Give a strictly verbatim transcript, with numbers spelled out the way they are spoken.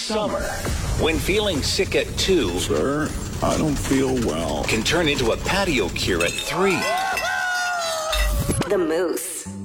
Summer, when feeling sick at two, Sir, I don't feel well. can turn into a patio cure at three. The Moose.